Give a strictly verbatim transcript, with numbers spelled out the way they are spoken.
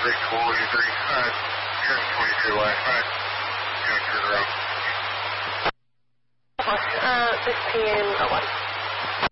reachable, eighty-three, uh, ten twenty-two last night. Going through the road. Uh, sixteen oh one.